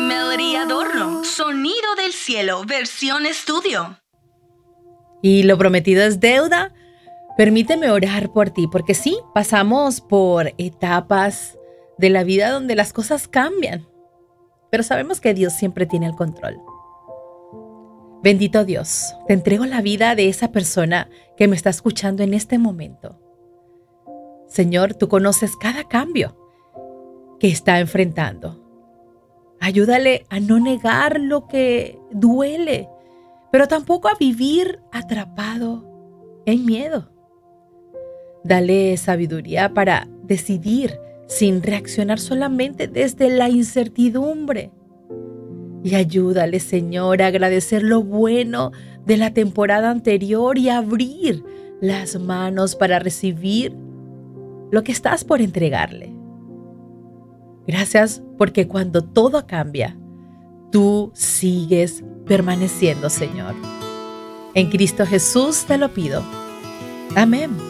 Melody Adorno, Sonido del Cielo, versión estudio. Y lo prometido es deuda. Permíteme orar por ti, porque sí, pasamos por etapas de la vida donde las cosas cambian, pero sabemos que Dios siempre tiene el control. Bendito Dios, te entrego la vida de esa persona que me está escuchando en este momento. Señor, tú conoces cada cambio que está enfrentando. Ayúdale a no negar lo que duele, pero tampoco a vivir atrapado en miedo. Dale sabiduría para decidir sin reaccionar solamente desde la incertidumbre. Y ayúdale, Señor, a agradecer lo bueno de la temporada anterior y abrir las manos para recibir lo que estás por entregarle. Gracias porque cuando todo cambia, tú sigues permaneciendo, Señor. En Cristo Jesús te lo pido. Amén.